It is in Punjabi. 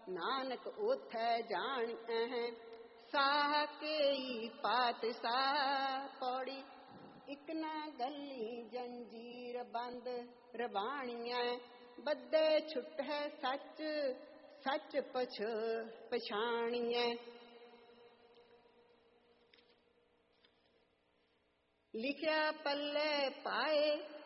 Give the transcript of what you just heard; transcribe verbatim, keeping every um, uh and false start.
ਨਾਨਕ ਓਥੈ ਜਾਣਿਐ ਹੈ। ਸਾਹ ਕੇਈ ਪਾਤਸ਼ਾਹ ਪੌੜੀ, ਇਕ ਨਾ ਗੱਲੀ ਜੰਜੀਰ ਬੰਦ ਰਵਾਣੀਐ। ਬੱਧੇ ਛੁਟੈ ਸੱਚ, ਸੱਚ ਪਛ ਪਛਾਣੀਐ। ਲਿਖਿਆ ਪੱਲੇ ਪਾਏ